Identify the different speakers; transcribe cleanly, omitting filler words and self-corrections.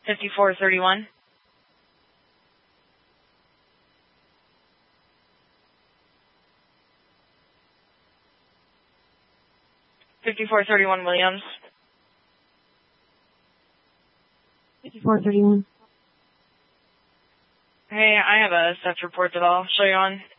Speaker 1: 5431. 5431 Williams.
Speaker 2: 5431.
Speaker 1: Hey, I have a theft report that I'll show you on.